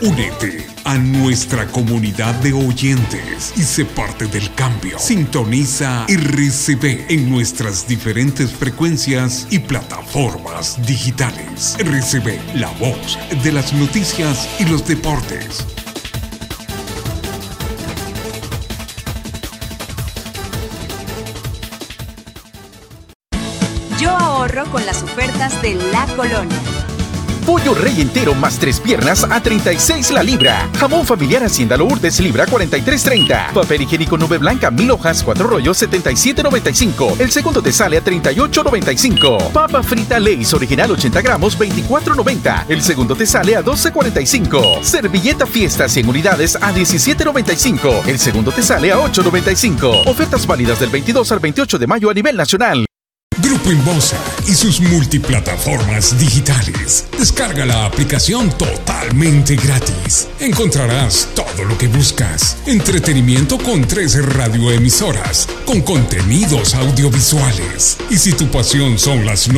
Únete a nuestra comunidad de oyentes y sé parte del cambio. Sintoniza RCB en nuestras diferentes frecuencias y plataformas digitales. RCB, la voz de las noticias y los deportes. Yo ahorro con las ofertas de La Colonia. Pollo rey entero más 3 piernas a 36 la libra. Jamón familiar Hacienda Lourdes libra 43.30. Papel higiénico Nube Blanca 1000 hojas 4 rollos 77.95. El segundo te sale a 38.95. Papa frita Lay's original 80 gramos 24.90. El segundo te sale a 12.45. Servilleta Fiesta 100 unidades a 17.95. El segundo te sale a 8.95. Ofertas válidas del 22 al 28 de mayo a nivel nacional. Grupo Inbosa y sus multiplataformas digitales. Descarga la aplicación totalmente gratis. Encontrarás todo lo que buscas. Entretenimiento con 13 radioemisoras, con contenidos audiovisuales. Y si tu pasión son las